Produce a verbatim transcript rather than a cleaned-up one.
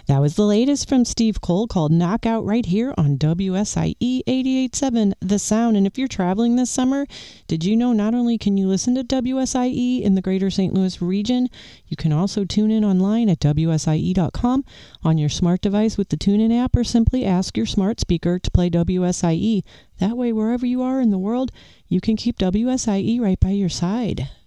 That was the latest from Steve Cole called Knockout right here on W S I E eighty-eight point seven The Sound. And if you're traveling this summer, did you know not only can you listen to W S I E in the greater Saint Louis region, you can also tune in online at W S I E dot com on your smart device with the TuneIn app, or simply ask your smart speaker to play W S I E. That way, wherever you are in the world, you can keep W S I E right by your side.